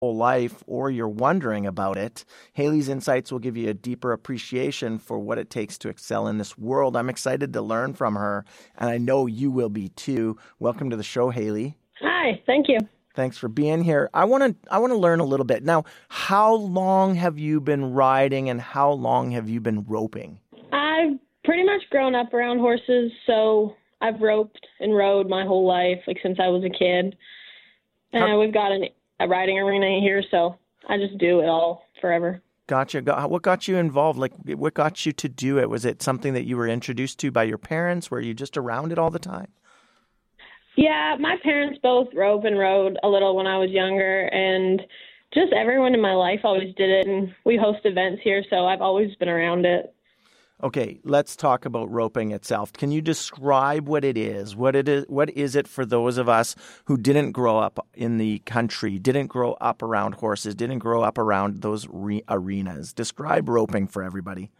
whole life or you're wondering about it, Haley's insights will give you a deeper appreciation for what it takes to excel in this world. I'm excited to learn from her, and I know you will be too. Welcome to the show, Haley. Hi, thank you. Thanks for being here. I want to learn a little bit. Now, how long have you been riding and how long have you been roping? I've pretty much grown up around horses, so I've roped and rode my whole life, like since I was a kid. And we've got a riding arena here, so I just do it all forever. Gotcha. What got you involved? Like, what got you to do it? Was it something that you were introduced to by your parents? Were you just around it all the time? Yeah, my parents both rope and rode a little when I was younger, and just everyone in my life always did it, and we host events here, so I've always been around it. Okay, let's talk about roping itself. Can you describe what it is? What is it for those of us who didn't grow up in the country, didn't grow up around horses, didn't grow up around those arenas? Describe roping for everybody.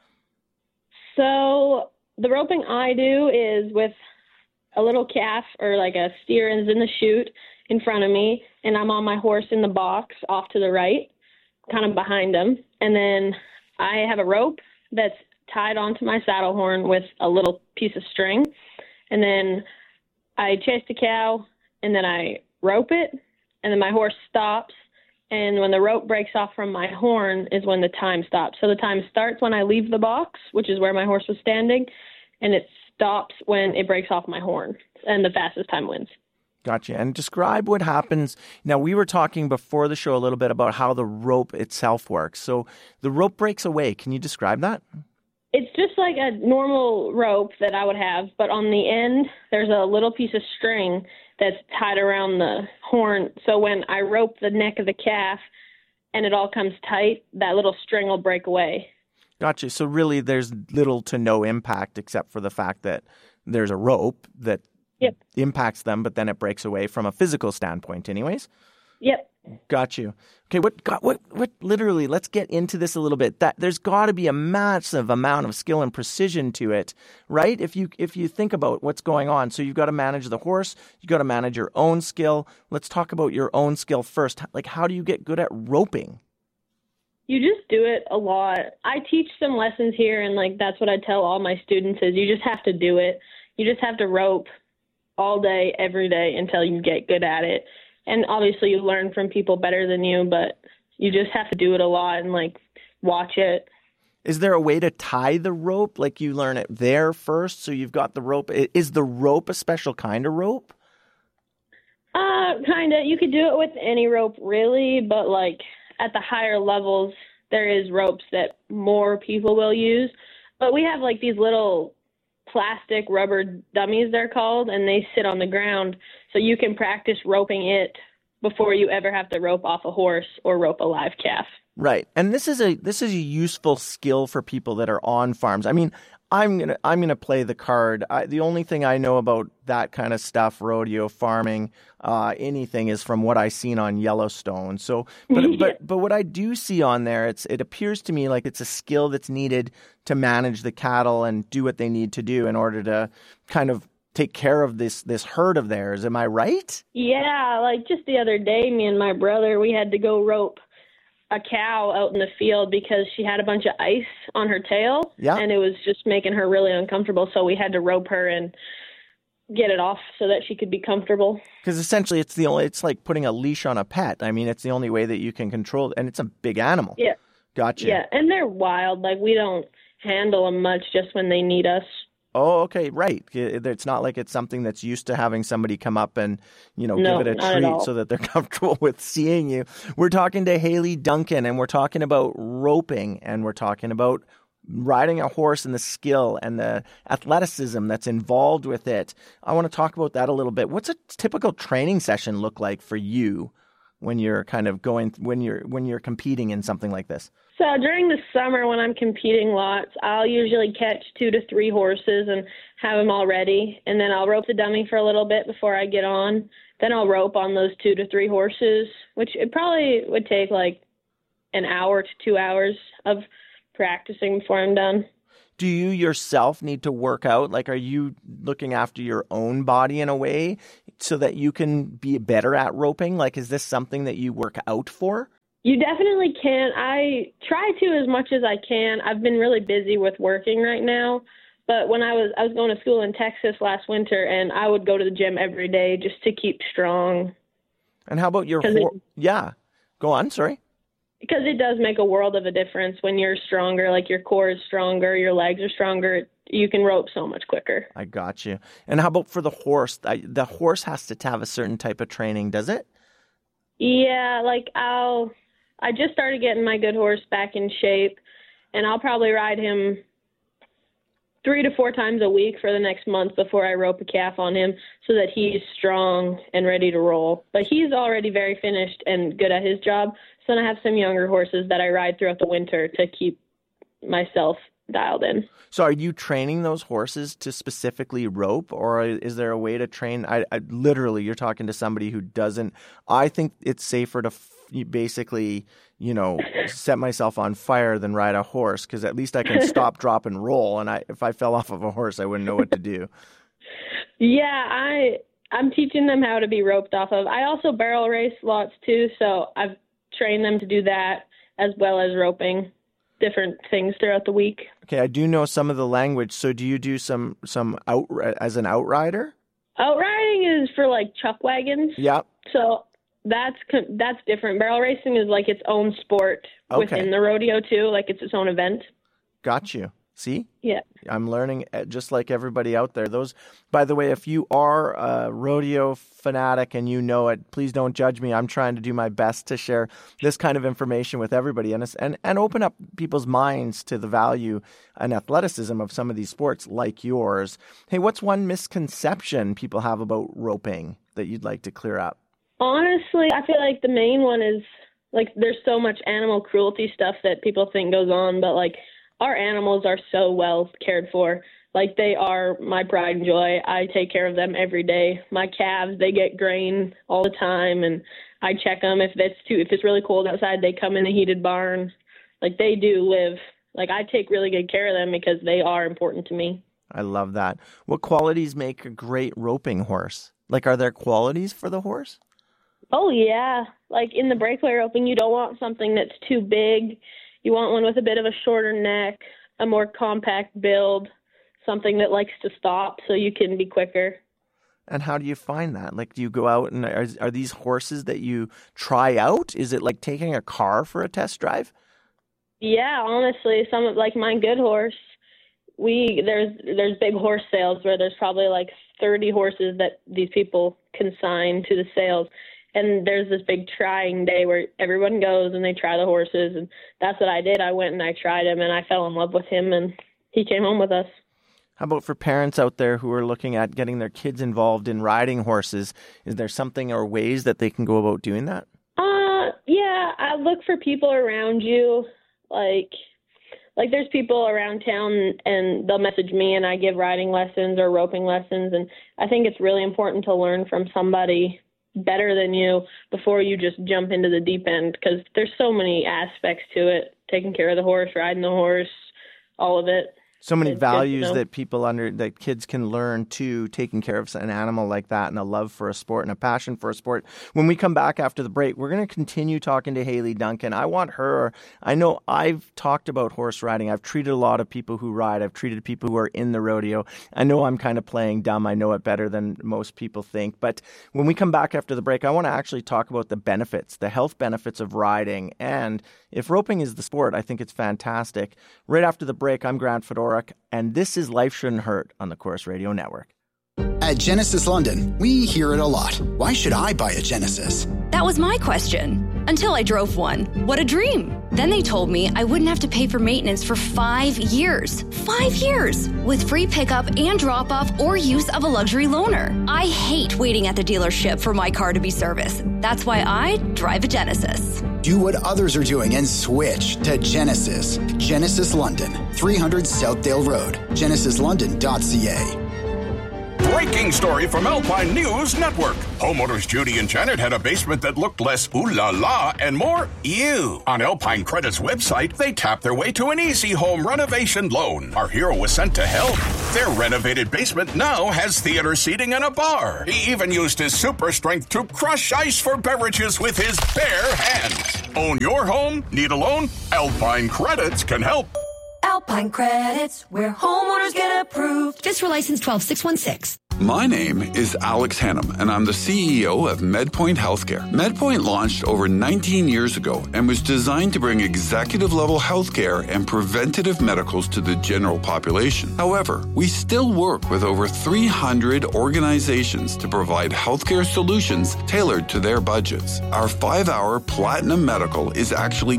So the roping I do is with a little calf or like a steer is in the chute in front of me, and I'm on my horse in the box off to the right, kind of behind him. And then I have a rope that's tied onto my saddle horn with a little piece of string. And then I chase the cow, and then I rope it, and then my horse stops. And when the rope breaks off from my horn is when the time stops. So the time starts when I leave the box, which is where my horse was standing, and it stops when it breaks off my horn, and the fastest time wins. Gotcha. And describe what happens. Now, we were talking before the show a little bit about how the rope itself works. So the rope breaks away. Can you describe that? It's just like a normal rope that I would have, but on the end, there's a little piece of string that's tied around the horn. So when I rope the neck of the calf and it all comes tight, that little string will break away. Gotcha. So really there's little to no impact except for the fact that there's a rope that impacts them, but then it breaks away from a physical standpoint anyways? Yep. Got you. Okay, what literally, let's get into this a little bit. That there's got to be a massive amount of skill and precision to it, right? If you think about what's going on. So you've got to manage the horse, you've got to manage your own skill. Let's talk about your own skill first. Like, how do you get good at roping? You just do it a lot. I teach some lessons here, and like that's what I tell all my students is you just have to do it. You just have to rope all day, every day until you get good at it. And obviously you learn from people better than you, but you just have to do it a lot and like watch it. Is there a way to tie the rope? Like you learn it there first, so you've got the rope. Is the rope a special kind of rope? Kind of. You could do it with any rope really, but like at the higher levels, there is ropes that more people will use. But we have like these little plastic rubber dummies, they're called, and they sit on the ground. So you can practice roping it before you ever have to rope off a horse or rope a live calf. Right. And this is a useful skill for people that are on farms. I mean, I'm gonna play the card. The only thing I know about that kind of stuff, rodeo, farming, anything, is from what I've seen on Yellowstone. So, but what I do see on there, it appears to me like it's a skill that's needed to manage the cattle and do what they need to do in order to kind of take care of this herd of theirs. Am I right? Yeah, like just the other day, me and my brother, we had to go rope a cow out in the field because she had a bunch of ice on her tail, and it was just making her really uncomfortable. So we had to rope her and get it off so that she could be comfortable. Because essentially it's like putting a leash on a pet. I mean, it's the only way that you can control it, and it's a big animal. Yeah. Gotcha. Yeah, and they're wild. Like we don't handle them much, just when they need us. Oh, okay, right. It's not like it's something that's used to having somebody come up and, give it a treat so that they're comfortable with seeing you. We're talking to Haley Duncan, and we're talking about roping, and we're talking about riding a horse and the skill and the athleticism that's involved with it. I want to talk about that a little bit. What's a typical training session look like for you when you're kind of when you're competing in something like this? So during the summer when I'm competing lots, I'll usually catch 2 to 3 horses and have them all ready. And then I'll rope the dummy for a little bit before I get on. Then I'll rope on those 2 to 3 horses, which it probably would take like an hour to 2 hours of practicing before I'm done. Do you yourself need to work out? Like, are you looking after your own body in a way so that you can be better at roping? Like, is this something that you work out for? You definitely can. I try to as much as I can. I've been really busy with working right now. But when I was going to school in Texas last winter, and I would go to the gym every day just to keep strong. And how about your yeah. Go on, sorry. Because it does make a world of a difference when you're stronger, like your core is stronger, your legs are stronger, you can rope so much quicker. I got you. And how about for the horse? The horse has to have a certain type of training, does it? Yeah, like I just started getting my good horse back in shape, and I'll probably ride him 3 to 4 times a week for the next month before I rope a calf on him so that he's strong and ready to roll. But he's already very finished and good at his job. So then I have some younger horses that I ride throughout the winter to keep myself dialed in. So are you training those horses to specifically rope, or is there a way to train? I literally, you're talking to somebody who doesn't. I think it's safer to basically, set myself on fire than ride a horse, because at least I can stop, drop, and roll. And if I fell off of a horse, I wouldn't know what to do. Yeah, I'm teaching them how to be roped off of. I also barrel race lots too, so I've trained them to do that as well as roping different things throughout the week. Okay, I do know some of the language. So do you do some as an outrider? Outriding is for like chuck wagons. Yeah. So that's different. Barrel racing is like its own sport within the rodeo too, like it's its own event. Got you. See? Yeah. I'm learning just like everybody out there. Those, by the way, if you are a rodeo fanatic and you know it, please don't judge me. I'm trying to do my best to share this kind of information with everybody and open up people's minds to the value and athleticism of some of these sports like yours. Hey, what's one misconception people have about roping that you'd like to clear up? Honestly, I feel like the main one is, like, there's so much animal cruelty stuff that people think goes on, but, like, our animals are so well cared for. Like, they are my pride and joy. I take care of them every day. My calves, they get grain all the time, and I check them. If it's really cold outside, they come in a heated barn. Like, they do live. Like, I take really good care of them because they are important to me. I love that. What qualities make a great roping horse? Like, are there qualities for the horse? Oh, yeah. Like, in the breakaway roping, you don't want something that's too big. You want one with a bit of a shorter neck, a more compact build, something that likes to stop so you can be quicker. And how do you find that? Like, do you go out and are these horses that you try out? Is it like taking a car for a test drive? Yeah, honestly, like my good horse, there's big horse sales where there's probably like 30 horses that these people consign to the sales. And there's this big trying day where everyone goes and they try the horses. And that's what I did. I went and I tried him and I fell in love with him and he came home with us. How about for parents out there who are looking at getting their kids involved in riding horses? Is there something or ways that they can go about doing that? Yeah, I look for people around you. Like there's people around town and they'll message me and I give riding lessons or roping lessons. And I think it's really important to learn from somebody better than you before you just jump into the deep end, because there's so many aspects to it. Taking care of the horse, riding the horse, all of it. So many values that that kids can learn too, taking care of an animal like that, and a love for a sport and a passion for a sport. When we come back after the break, we're going to continue talking to Hayley Duncan. I know I've talked about horse riding. I've treated a lot of people who ride. I've treated people who are in the rodeo. I know I'm kind of playing dumb. I know it better than most people think. But when we come back after the break, I want to actually talk about the benefits, the health benefits of riding. And if roping is the sport, I think it's fantastic. Right after the break, I'm Grant Fedora. And this is Life Shouldn't Hurt on the Corus Radio Network. At Genesis London, we hear it a lot. Why should I buy a Genesis? That was my question. Until I drove one. What a dream. Then they told me I wouldn't have to pay for maintenance for 5 years. 5 years! With free pickup and drop-off or use of a luxury loaner. I hate waiting at the dealership for my car to be serviced. That's why I drive a Genesis. Do what others are doing and switch to Genesis. Genesis London, 300 Southdale Road, genesislondon.ca. breaking story from Alpine News Network. Homeowners Judy and Janet had a basement that looked less ooh la la and more ew. On Alpine Credit's website, they tapped their way to an easy home renovation loan. Our hero was sent to help. Their renovated basement now has theater seating and a bar. He even used his super strength to crush ice for beverages with his bare hands. Own your home? Need a loan? Alpine Credits can help. Alpine Credits, where homeowners get approved. Just for license 12616. My name is Alex Hannum, and I'm the CEO of MedPoint Healthcare. MedPoint launched over 19 years ago and was designed to bring executive-level healthcare and preventative medicals to the general population. However, we still work with over 300 organizations to provide healthcare solutions tailored to their budgets. Our 5-hour Platinum Medical is actually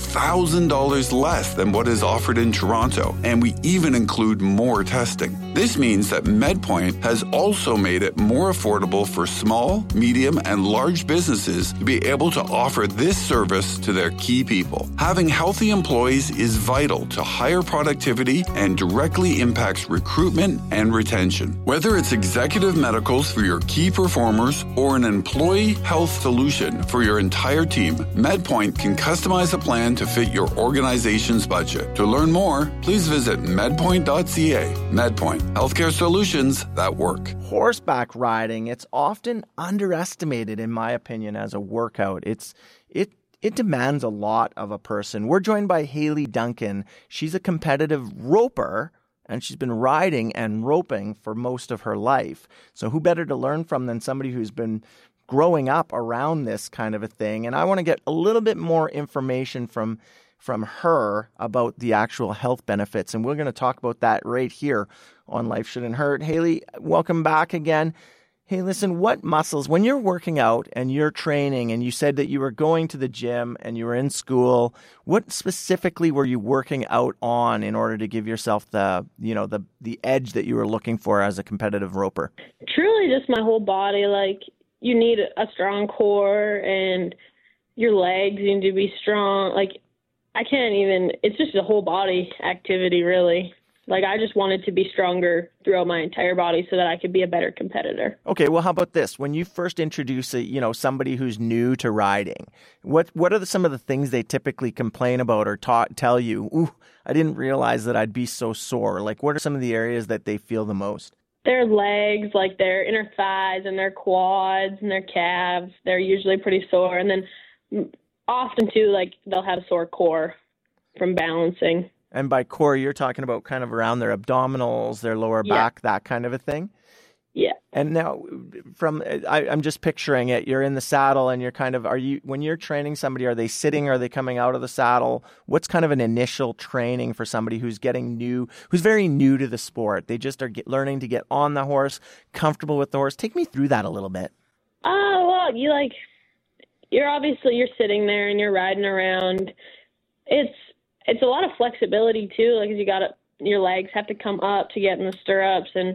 $2,000 less than what is offered in Toronto, and we even include more testing. This means that MedPoint has also made it more affordable for small, medium, and large businesses to be able to offer this service to their key people. Having healthy employees is vital to higher productivity and directly impacts recruitment and retention. Whether it's executive medicals for your key performers or an employee health solution for your entire team, MedPoint can customize a plan to fit your organization's budget. To learn more, please visit medpoint.ca. MedPoint, healthcare solutions that work. Horseback riding, it's often underestimated, in my opinion, as a workout. It demands a lot of a person. We're joined by Hayley Duncan. She's a competitive roper, and she's been riding and roping for most of her life. So who better to learn from than somebody who's been growing up around this kind of a thing? And I want to get a little bit more information from her about the actual health benefits. And we're going to talk about that right here on Life Shouldn't Hurt. Hayley, welcome back again. Hey, listen, what muscles, when you're working out and you're training, and you said that you were going to the gym and you were in school, what specifically were you working out on in order to give yourself the edge that you were looking for as a competitive roper? Truly just my whole body. Like, you need a strong core and your legs need to be strong. Like, it's just a whole body activity, really. Like, I just wanted to be stronger throughout my entire body so that I could be a better competitor. Okay, well, how about this? When you first introduce somebody who's new to riding, what are some of the things they typically complain about or tell you, ooh, I didn't realize that I'd be so sore? Like, what are some of the areas that they feel the most? Their legs, like their inner thighs and their quads and their calves, they're usually pretty sore. And then often, too, like, they'll have a sore core from balancing. And by core, you're talking about kind of around their abdominals, their lower back, that kind of a thing? Yeah. And now, I'm just picturing it. You're in the saddle, and you're kind of, when you're training somebody, are they sitting? Are they coming out of the saddle? What's kind of an initial training for somebody who's very new to the sport? They just are learning to get on the horse, comfortable with the horse. Take me through that a little bit. Well, you're sitting there and you're riding around. It's a lot of flexibility too. Like, your legs have to come up to get in the stirrups, and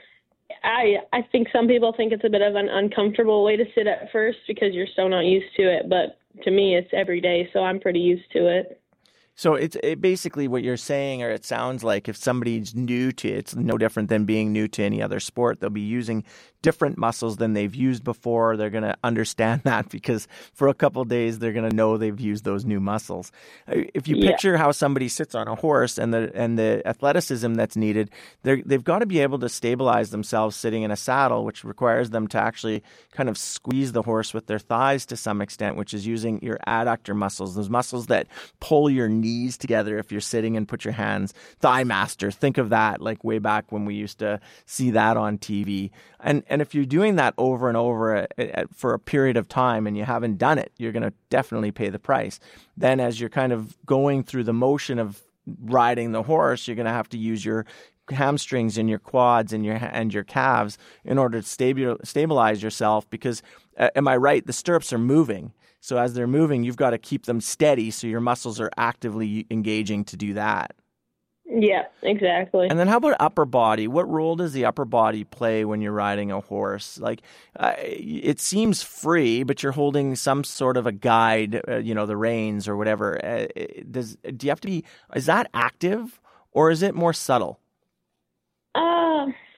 I think some people think it's a bit of an uncomfortable way to sit at first because you're so not used to it. But to me, it's every day, so I'm pretty used to it. So it's basically what you're saying, or it sounds like, if somebody's new to it, it's no different than being new to any other sport. They'll be using different muscles than they've used before. They're going to understand that because for a couple of days, they're going to know they've used those new muscles. If you picture how somebody sits on a horse and the athleticism that's needed, they've got to be able to stabilize themselves sitting in a saddle, which requires them to actually kind of squeeze the horse with their thighs to some extent, which is using your adductor muscles, those muscles that pull your knees together if you're sitting and put your hands. Thigh Master, think of that, like way back when we used to see that on TV. And if you're doing that over and over for a period of time and you haven't done it, you're going to definitely pay the price. Then as you're kind of going through the motion of riding the horse, you're going to have to use your hamstrings and your quads and your calves in order to stabilize yourself because, am I right, the stirrups are moving. So as they're moving, you've got to keep them steady so your muscles are actively engaging to do that. Yeah, exactly. And then how about upper body? What role does the upper body play when you're riding a horse? Like, it seems free, but you're holding some sort of a guide, the reins or whatever. Do you have to be, is that active or is it more subtle?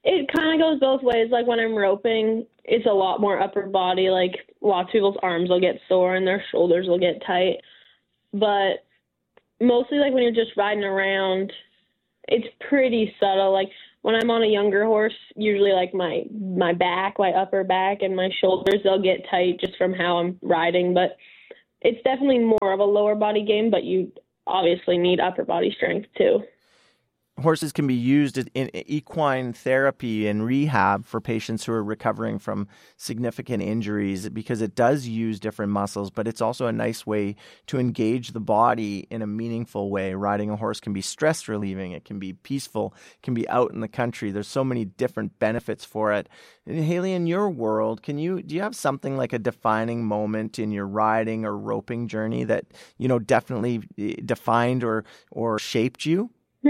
It kind of goes both ways. Like when I'm roping, it's a lot more upper body. Like lots of people's arms will get sore and their shoulders will get tight. But mostly like when you're just riding around, it's pretty subtle. Like when I'm on a younger horse, usually like my back, my upper back and my shoulders, they'll get tight just from how I'm riding. But it's definitely more of a lower body game, but you obviously need upper body strength too. Horses can be used in equine therapy and rehab for patients who are recovering from significant injuries because it does use different muscles, but it's also a nice way to engage the body in a meaningful way. Riding a horse can be stress relieving. It can be peaceful. It can be out in the country. There's so many different benefits for it. And Haley, in your world, do you have something like a defining moment in your riding or roping journey that, definitely defined or shaped you?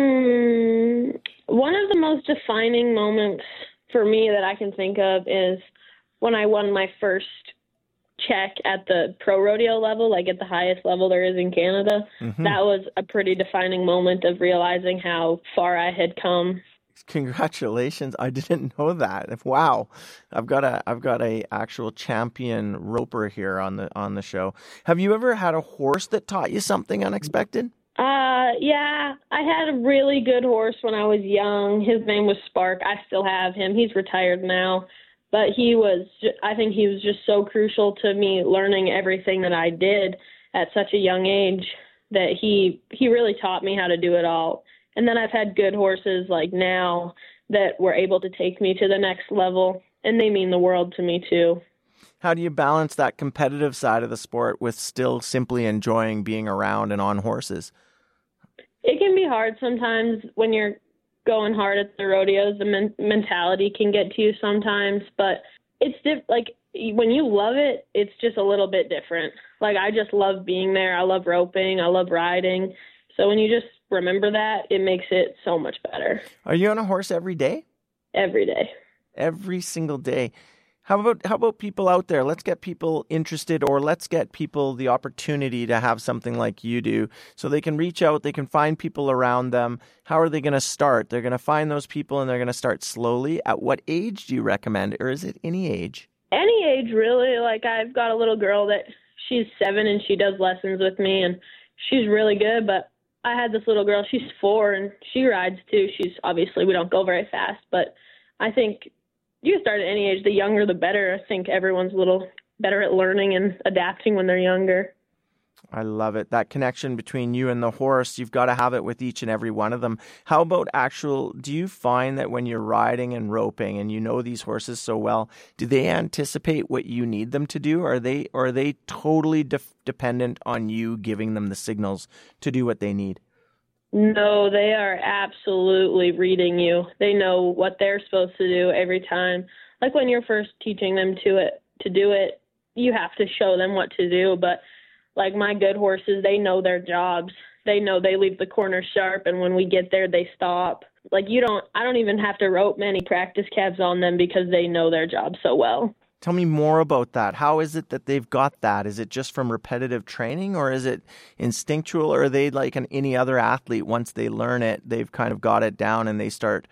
One of the most defining moments for me that I can think of is when I won my first check at the pro rodeo level, like at the highest level there is in Canada. Mm-hmm. That was a pretty defining moment of realizing how far I had come. Congratulations. I didn't know that. Wow. I've got a actual champion roper here on the show. Have you ever had a horse that taught you something unexpected? Yeah, I had a really good horse when I was young. His name was Spark. I still have him. He's retired now, but I think he was just so crucial to me learning everything that I did at such a young age that he really taught me how to do it all. And then I've had good horses like now that were able to take me to the next level, and they mean the world to me too. How do you balance that competitive side of the sport with still simply enjoying being around and on horses? It can be hard sometimes when you're going hard at the rodeos. The mentality can get to you sometimes, but it's like when you love it, it's just a little bit different. Like I just love being there. I love roping. I love riding. So when you just remember that, it makes it so much better. Are you on a horse every day? Every day. Every single day. How about people out there? Let's get people interested, or let's get people the opportunity to have something like you do so they can reach out, they can find people around them. How are they going to start? They're going to find those people and they're going to start slowly. At what age do you recommend, or is it any age? Any age, really. Like I've got a little girl that she's 7 and she does lessons with me and she's really good, but I had this little girl, she's 4 and she rides too. We don't go very fast, but I think you can start at any age. The younger, the better. I think everyone's a little better at learning and adapting when they're younger. I love it. That connection between you and the horse, you've got to have it with each and every one of them. How about do you find that when you're riding and roping and you know these horses so well, do they anticipate what you need them to do? Or are they totally dependent on you giving them the signals to do what they need? No, they are absolutely reading you. They know what they're supposed to do every time. Like when you're first teaching them to do it, you have to show them what to do. But like my good horses, they know their jobs. They know they leave the corner sharp, and when we get there, they stop. Like I don't even have to rope many practice calves on them because they know their job so well. Tell me more about that. How is it that they've got that? Is it just from repetitive training, or is it instinctual, or are they like any other athlete? Once they learn it, they've kind of got it down and they start,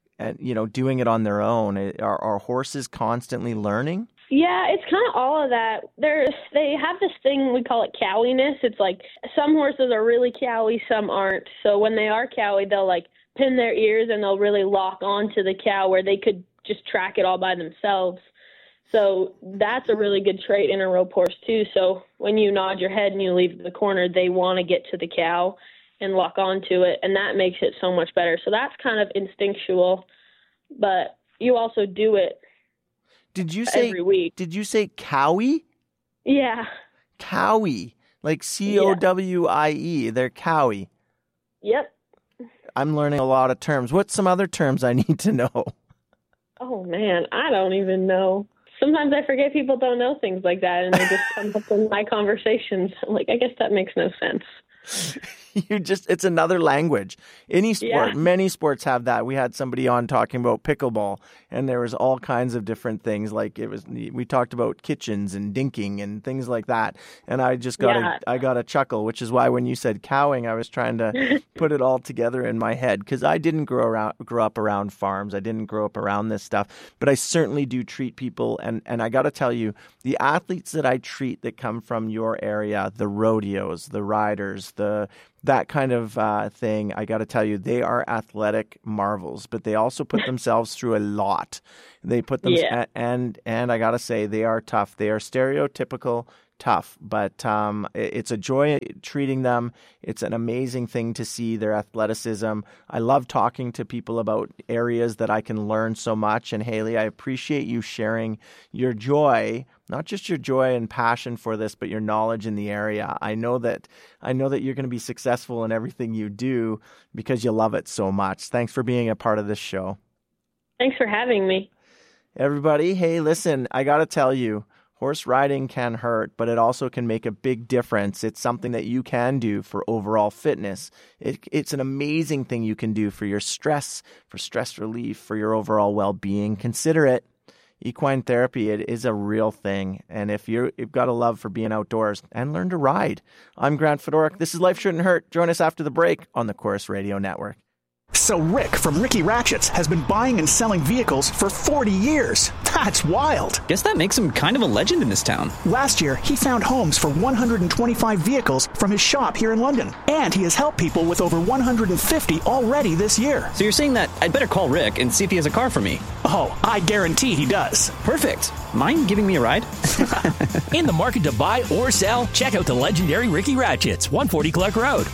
doing it on their own. Are horses constantly learning? Yeah, it's kind of all of that. They have this thing, we call it cowiness. It's like some horses are really cowy, some aren't. So when they are cowy, they'll like pin their ears and they'll really lock onto the cow where they could just track it all by themselves. So that's a really good trait in a rope horse too. So when you nod your head and you leave the corner, they want to get to the cow and lock onto it, and that makes it so much better. So that's kind of instinctual, but you also do it every week. Did you say cowie? Yeah. Cowie, like Cowie. They're cowie. Yep. I'm learning a lot of terms. What's some other terms I need to know? Oh, man, I don't even know. Sometimes I forget people don't know things like that, and they just come up in my conversations. I'm like, I guess that makes no sense. It's another language. Any sport, many sports have that. We had somebody on talking about pickleball, and there was all kinds of different things. Like we talked about kitchens and dinking and things like that. And I just got I got a chuckle, which is why when you said cowing, I was trying to put it all together in my head, because I didn't grow up around farms. I didn't grow up around this stuff, but I certainly do treat people. And I got to tell you, the athletes that I treat that come from your area, the rodeos, the riders, that kind of thing, I got to tell you, they are athletic marvels, but they also put themselves through a lot. They put them, and I got to say, they are tough. They are stereotypical tough, but it's a joy treating them. It's an amazing thing to see their athleticism. I love talking to people about areas that I can learn so much. And Hayley, I appreciate you sharing your joy, not just your joy and passion for this, but your knowledge in the area. I know that you're going to be successful in everything you do because you love it so much. Thanks for being a part of this show. Thanks for having me. Everybody, hey, listen, I got to tell you, horse riding can hurt, but it also can make a big difference. It's something that you can do for overall fitness. It's an amazing thing you can do for your stress, for stress relief, for your overall well-being. Consider it. Equine therapy, it is a real thing. And if you've got a love for being outdoors, and learn to ride. I'm Grant Fedoruk. This is Life Shouldn't Hurt. Join us after the break on the Corus Radio Network. So Rick from Ricky Ratchets has been buying and selling vehicles for 40 years. That's wild. Guess that makes him kind of a legend in this town. Last year, he found homes for 125 vehicles from his shop here in London. And he has helped people with over 150 already this year. So you're saying that I'd better call Rick and see if he has a car for me? Oh, I guarantee he does. Perfect. Mind giving me a ride? In the market to buy or sell? Check out the legendary Ricky Ratchets, 140 Clark Road,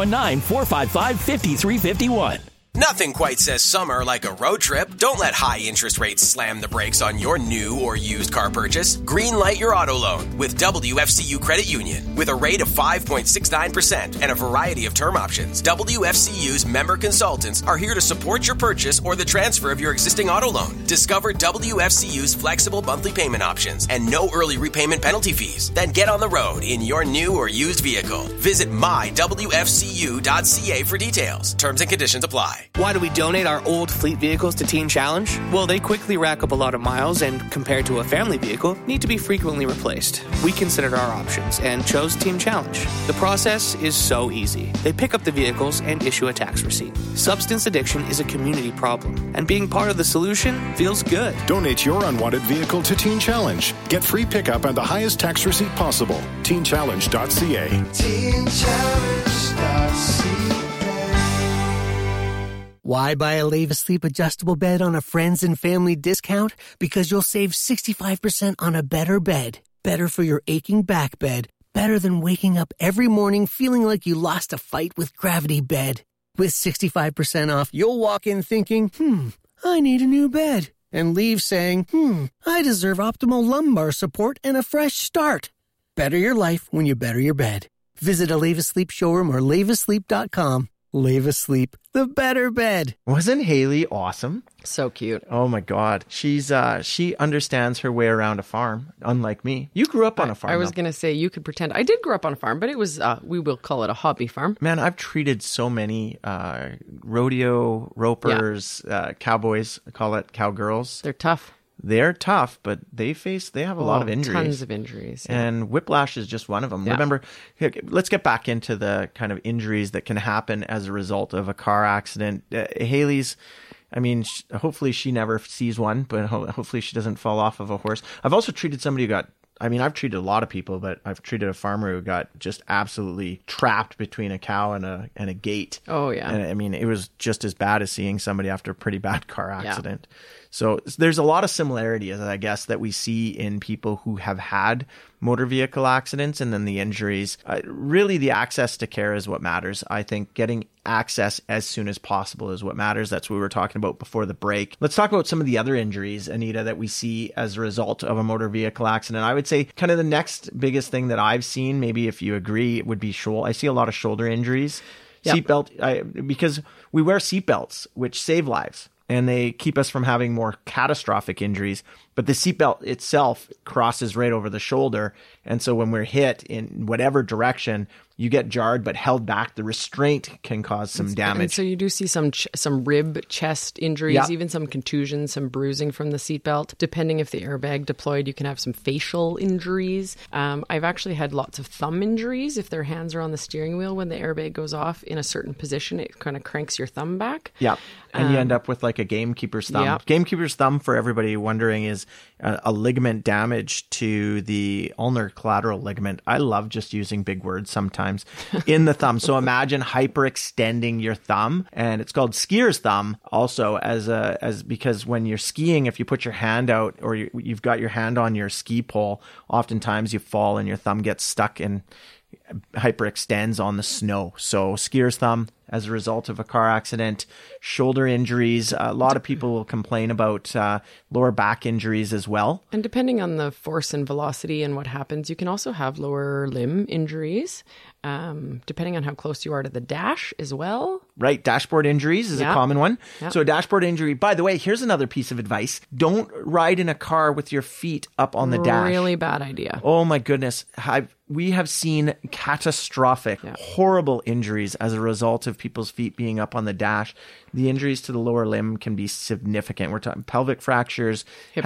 519-455-5351. Nothing quite says summer like a road trip. Don't let high interest rates slam the brakes on your new or used car purchase. Greenlight your auto loan with WFCU Credit Union. With a rate of 5.69% and a variety of term options, WFCU's member consultants are here to support your purchase or the transfer of your existing auto loan. Discover WFCU's flexible monthly payment options and no early repayment penalty fees. Then get on the road in your new or used vehicle. Visit mywfcu.ca for details. Terms and conditions apply. Why do we donate our old fleet vehicles to Teen Challenge? Well, they quickly rack up a lot of miles and, compared to a family vehicle, need to be frequently replaced. We considered our options and chose Teen Challenge. The process is so easy. They pick up the vehicles and issue a tax receipt. Substance addiction is a community problem, and being part of the solution feels good. Donate your unwanted vehicle to Teen Challenge. Get free pickup and the highest tax receipt possible. TeenChallenge.ca. TeenChallenge.ca. Why buy a Leva Sleep adjustable bed on a friends and family discount? Because you'll save 65% on a better bed. Better for your aching back bed. Better than waking up every morning feeling like you lost a fight with Gravity Bed. With 65% off, you'll walk in thinking, I need a new bed. And leave saying, I deserve optimal lumbar support and a fresh start. Better your life when you better your bed. Visit a Leva Sleep showroom or levasleep.com. Leva Sleep, the better bed. Wasn't Hayley awesome? So cute. Oh my God. She's she understands her way around a farm, unlike me. You grew up on a farm. I was going to say you could pretend. I did grow up on a farm, but it was, we will call it a hobby farm. Man, I've treated so many rodeo ropers, cowboys, I call it cowgirls. They're tough. They're tough, but they have a lot of injuries. Tons of injuries. Yeah. And whiplash is just one of them. Yeah. Remember, let's get back into the kind of injuries that can happen as a result of a car accident. Hayley's, hopefully she never sees one, but hopefully she doesn't fall off of a horse. I've also treated somebody who got, I've treated a lot of people, but I've treated a farmer who got just absolutely trapped between a cow and a gate. Oh, yeah. And it was just as bad as seeing somebody after a pretty bad car accident. Yeah. So there's a lot of similarities, I guess, that we see in people who have had motor vehicle accidents and then the injuries. Really, the access to care is what matters. I think getting access as soon as possible is what matters. That's what we were talking about before the break. Let's talk about some of the other injuries, Anita, that we see as a result of a motor vehicle accident. I would say kind of the next biggest thing that I've seen, maybe if you agree, would be shoulder. I see a lot of shoulder injuries. Yep. Seatbelt, because we wear seatbelts, which save lives. And they keep us from having more catastrophic injuries. But the seatbelt itself crosses right over the shoulder. And so when we're hit in whatever direction, you get jarred but held back. The restraint can cause some damage. And so you do see some rib, chest injuries, even some contusions, some bruising from the seatbelt. Depending if the airbag deployed, you can have some facial injuries. I've actually had lots of thumb injuries. If their hands are on the steering wheel when the airbag goes off in a certain position, it kind of cranks your thumb back. Yeah. And you end up with like a gamekeeper's thumb. Yep. Gamekeeper's thumb, for everybody wondering, is a ligament damage to the ulnar collateral ligament. I love just using big words sometimes in the thumb. So imagine hyperextending your thumb, and it's called skier's thumb also as because when you're skiing, if you put your hand out or you've got your hand on your ski pole, oftentimes you fall and your thumb gets stuck and hyperextends on the snow. So skier's thumb as a result of a car accident. Shoulder injuries. A lot of people will complain about lower back injuries as well. And depending on the force and velocity and what happens, you can also have lower limb injuries, depending on how close you are to the dash as well. Right. Dashboard injuries is a common one. Yeah. So a dashboard injury, by the way, here's another piece of advice. Don't ride in a car with your feet up on the dash. Really bad idea. Oh my goodness. We have seen catastrophic, horrible injuries as a result of people's feet being up on the dash. The injuries to the lower limb can be significant. We're talking pelvic fractures, hip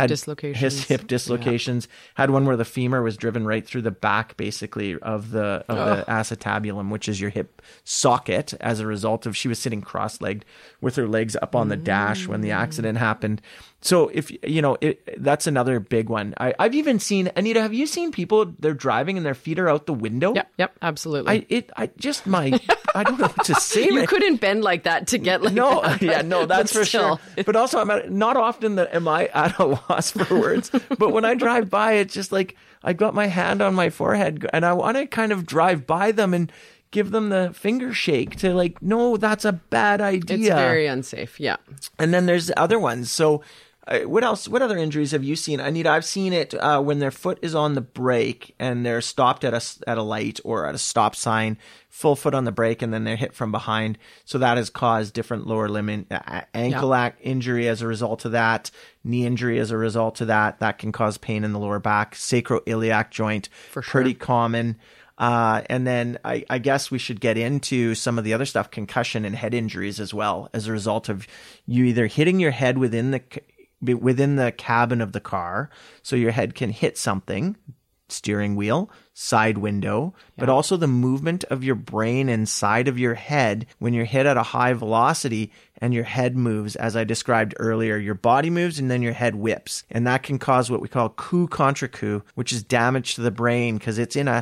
dislocations. Had one where the femur was driven right through the back, basically, of the acetabulum, which is your hip socket, as a result of she was sitting cross-legged with her legs up on the dash when the accident happened. So if that's another big one. I've even seen, Anita, have you seen people, they're driving and their feet are out the window? Yep, absolutely. I don't know what to say. You couldn't bend like that to get like that. No, that's for sure. But also, not often am I at a loss for words. But when I drive by, it's just like I got my hand on my forehead and I want to kind of drive by them and give them the finger shake to like, no, that's a bad idea. It's very unsafe, yeah. And then there's other ones. So what else? What other injuries have you seen? Anita, I've seen it when their foot is on the brake and they're stopped at a light or at a stop sign, full foot on the brake, and then they're hit from behind. So that has caused different lower limb ankle injury as a result of that, knee injury as a result of that. That can cause pain in the lower back, sacroiliac joint, for sure. Pretty common. And then I guess we should get into some of the other stuff, concussion and head injuries as well, as a result of you either hitting your head within the cabin of the car, so your head can hit something, steering wheel, side window, but also the movement of your brain inside of your head when you're hit at a high velocity and your head moves, as I described earlier. Your body moves and then your head whips. And that can cause what we call coup contre coup, which is damage to the brain because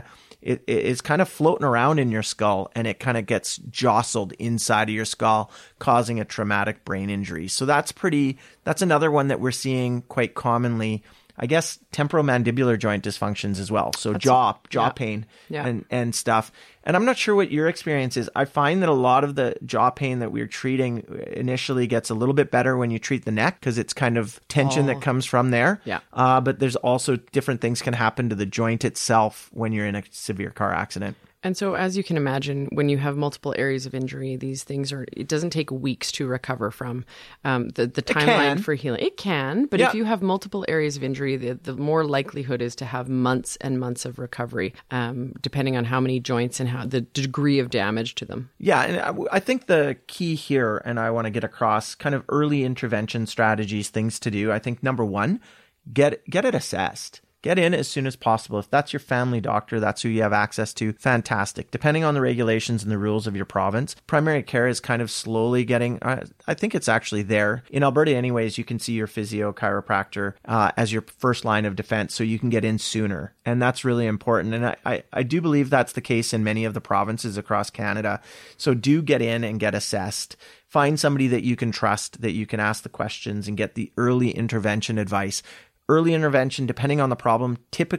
it's kind of floating around in your skull and it kind of gets jostled inside of your skull, causing a traumatic brain injury. So that's another one that we're seeing quite commonly. I guess temporomandibular joint dysfunctions as well. So jaw pain and stuff. And I'm not sure what your experience is. I find that a lot of the jaw pain that we're treating initially gets a little bit better when you treat the neck because it's kind of tension that comes from there. Yeah. But there's also different things can happen to the joint itself when you're in a severe car accident. And so, as you can imagine, when you have multiple areas of injury, these things it doesn't take weeks to recover from. The timeline for healing. It can, but if you have multiple areas of injury, the more likelihood is to have months and months of recovery, depending on how many joints and the degree of damage to them. Yeah, and I think the key here, and I want to get across kind of early intervention strategies, things to do. I think number one, get it assessed. Get in as soon as possible. If that's your family doctor, that's who you have access to, fantastic. Depending on the regulations and the rules of your province, primary care is kind of slowly getting, I think it's actually there. In Alberta anyways, you can see your physio, chiropractor as your first line of defense, so you can get in sooner. And that's really important. And I do believe that's the case in many of the provinces across Canada. So do get in and get assessed. Find somebody that you can trust, that you can ask the questions and get the early intervention advice. Early intervention, depending on the problem, typically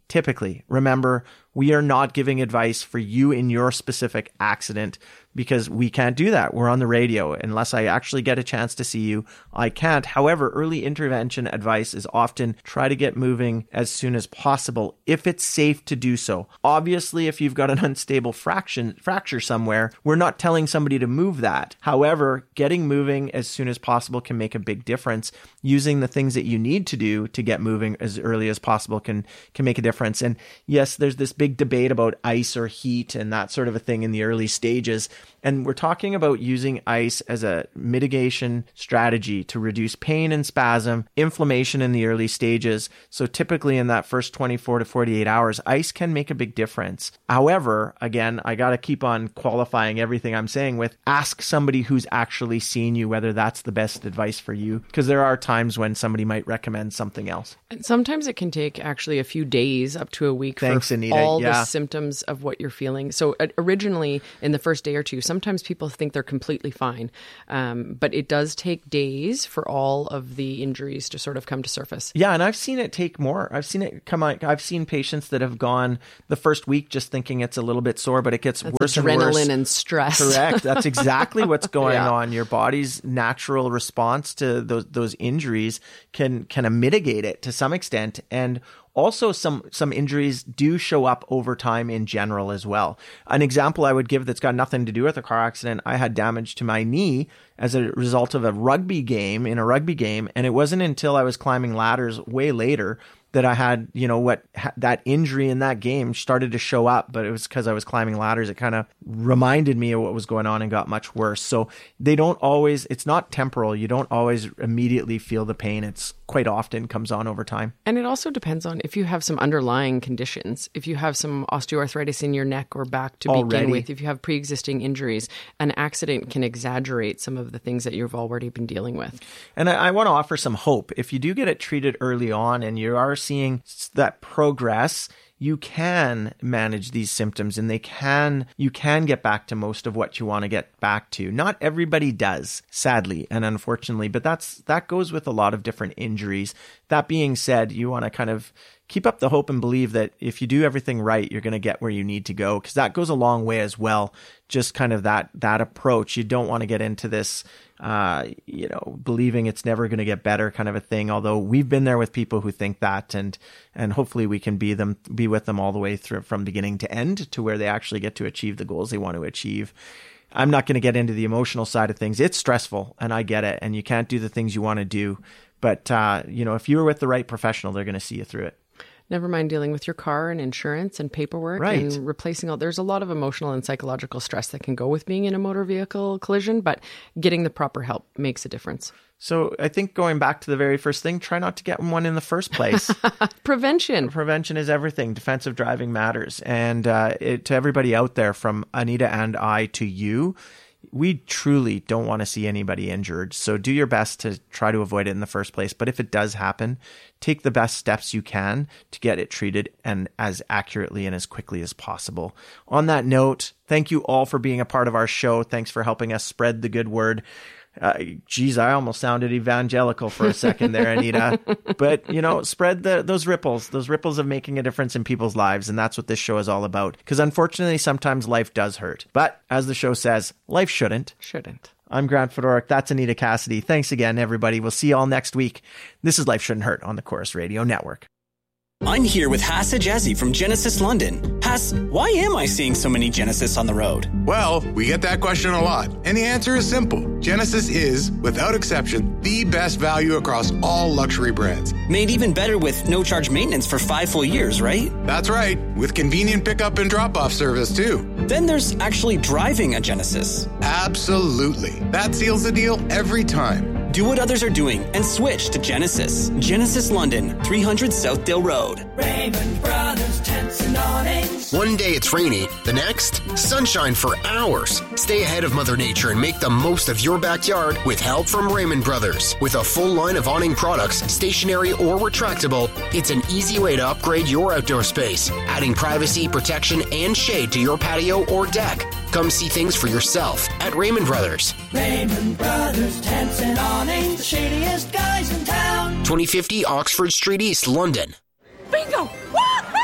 Typically, remember, we are not giving advice for you in your specific accident because we can't do that. We're on the radio. Unless I actually get a chance to see you, I can't. However, early intervention advice is often try to get moving as soon as possible if it's safe to do so. Obviously, if you've got an unstable fracture somewhere, we're not telling somebody to move that. However, getting moving as soon as possible can make a big difference. Using the things that you need to do to get moving as early as possible can make a difference. And yes, there's this big debate about ice or heat and that sort of a thing in the early stages. And we're talking about using ice as a mitigation strategy to reduce pain and spasm, inflammation in the early stages. So typically in that first 24 to 48 hours, ice can make a big difference. However, again, I got to keep on qualifying everything I'm saying with ask somebody who's actually seen you whether that's the best advice for you, because there are times when somebody might recommend something else. And sometimes it can take actually a few days up to a week for Anita. all the symptoms of what you're feeling. So originally in the first day or two, sometimes people think they're completely fine, but it does take days for all of the injuries to sort of come to surface. Yeah, and I've seen it take more. I've seen it come out. I've seen patients that have gone the first week just thinking it's a little bit sore, but it gets worse and worse. Adrenaline and stress. Correct. That's exactly what's going on. Your body's natural response to those injuries can kind of mitigate it to some extent. And also, some injuries do show up over time in general as well. An example I would give that's got nothing to do with a car accident, I had damage to my knee as a result of a rugby game, and it wasn't until I was climbing ladders way later that I had, that injury in that game started to show up, but it was because I was climbing ladders. It kind of reminded me of what was going on and got much worse. So it's not temporal. You don't always immediately feel the pain. It's quite often comes on over time. And it also depends on if you have some underlying conditions, if you have some osteoarthritis in your neck or back to begin with, if you have pre-existing injuries, an accident can exaggerate some of the things that you've already been dealing with. And I want to offer some hope. If you do get it treated early on and you are seeing that progress, you can manage these symptoms and you can get back to most of what you want to get back to. Not everybody does, sadly and unfortunately, but that goes with a lot of different injuries. That being said, you want to kind of keep up the hope and believe that if you do everything right, you're going to get where you need to go, because that goes a long way as well. Just kind of that approach. You don't want to get into this, believing it's never going to get better kind of a thing. Although we've been there with people who think that, and hopefully we can be with them all the way through from beginning to end to where they actually get to achieve the goals they want to achieve. I'm not going to get into the emotional side of things. It's stressful, and I get it, and you can't do the things you want to do. But, if you're with the right professional, they're going to see you through it. Never mind dealing with your car and insurance and paperwork and replacing there's a lot of emotional and psychological stress that can go with being in a motor vehicle collision, but getting the proper help makes a difference. So I think going back to the very first thing, try not to get one in the first place. Prevention. Prevention is everything. Defensive driving matters. And to everybody out there, from Anita and I to you, we truly don't want to see anybody injured. So do your best to try to avoid it in the first place. But if it does happen, take the best steps you can to get it treated and as accurately and as quickly as possible. On that note, thank you all for being a part of our show. Thanks for helping us spread the good word. I almost sounded evangelical for a second there, Anita. But, spread those ripples of making a difference in people's lives. And that's what this show is all about. Because unfortunately, sometimes life does hurt. But as the show says, life shouldn't. I'm Grant Fedoruk. That's Anita Cassidy. Thanks again, everybody. We'll see you all next week. This is Life Shouldn't Hurt on the Chorus Radio Network. I'm here with Hass Ajazi from Genesis London. Hass, why am I seeing so many Genesis on the road? Well, we get that question a lot, and the answer is simple. Genesis is, without exception, the best value across all luxury brands. Made even better with no-charge maintenance for 5 full years, right? That's right, with convenient pickup and drop-off service, too. Then there's actually driving a Genesis. Absolutely. That seals the deal every time. Do what others are doing and switch to Genesis. Genesis London, 300 Southdale Road. Raymond Brothers Tents and Awnings. One day it's rainy, the next, sunshine for hours. Stay ahead of Mother Nature and make the most of your backyard with help from Raymond Brothers. With a full line of awning products, stationary or retractable, it's an easy way to upgrade your outdoor space, adding privacy, protection, and shade to your patio or deck. Come see things for yourself at Raymond Brothers. Raymond Brothers Tents and Awnings, the shadiest guys in town. 2050 Oxford Street East, London. Bingo! Woohoo!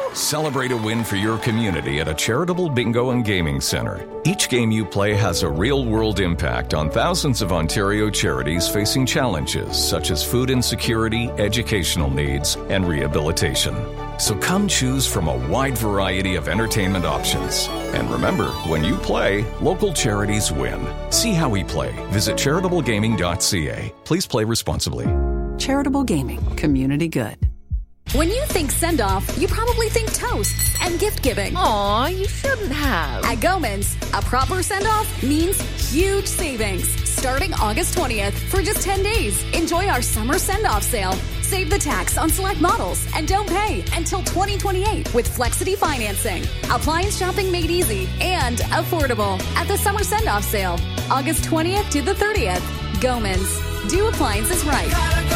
Celebrate a win for your community at a charitable bingo and gaming center. Each game you play has a real-world impact on thousands of Ontario charities facing challenges such as food insecurity, educational needs, and rehabilitation. So come choose from a wide variety of entertainment options. And remember, when you play, local charities win. See how we play. Visit charitablegaming.ca. Please play responsibly. Charitable Gaming. Community good. When you think send-off, you probably think toasts and gift-giving. Aw, you shouldn't have. At Gomans, a proper send-off means huge savings. Starting August 20th, for just 10 days, enjoy our summer send-off sale. Save the tax on select models and don't pay until 2028 with Flexity financing. Appliance shopping made easy and affordable at the summer send-off sale. August 20th to the 30th. Gomans. Do appliances right.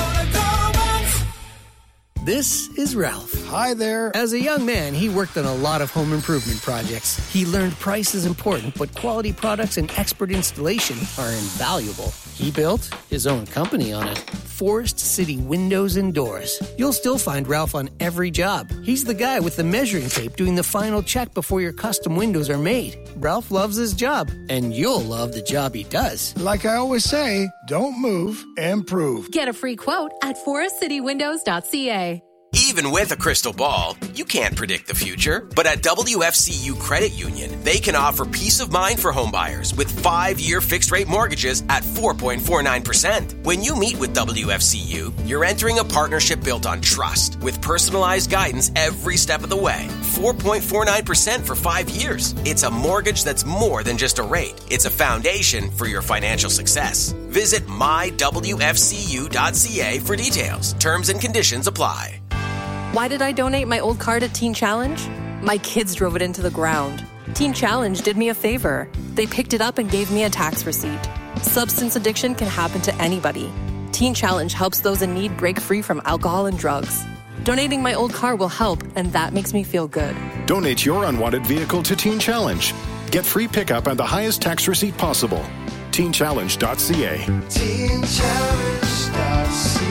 This is Ralph. Hi there. As a young man, he worked on a lot of home improvement projects. He learned price is important, but quality products and expert installation are invaluable. He built his own company on it. Forest City Windows and Doors. You'll still find Ralph on every job. He's the guy with the measuring tape doing the final check before your custom windows are made. Ralph loves his job, and you'll love the job he does. Like I always say, don't move, improve. Get a free quote at forestcitywindows.ca. Even with a crystal ball, you can't predict the future. But at WFCU Credit Union, they can offer peace of mind for homebuyers with 5-year fixed-rate mortgages at 4.49%. When you meet with WFCU, you're entering a partnership built on trust with personalized guidance every step of the way. 4.49% for 5 years. It's a mortgage that's more than just a rate. It's a foundation for your financial success. Visit mywfcu.ca for details. Terms and conditions apply. Why did I donate my old car to Teen Challenge? My kids drove it into the ground. Teen Challenge did me a favor. They picked it up and gave me a tax receipt. Substance addiction can happen to anybody. Teen Challenge helps those in need break free from alcohol and drugs. Donating my old car will help, and that makes me feel good. Donate your unwanted vehicle to Teen Challenge. Get free pickup and the highest tax receipt possible. TeenChallenge.ca. TeenChallenge.ca.